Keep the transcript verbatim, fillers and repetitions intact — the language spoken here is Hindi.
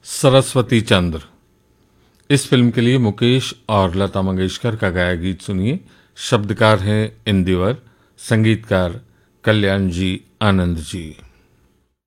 सरस्वती चंद्र। इस फिल्म के लिए मुकेश और लता मंगेशकर का गाया गीत सुनिए। शब्दकार हैं इंदिवर, संगीतकार कल्याण जी आनंद जी।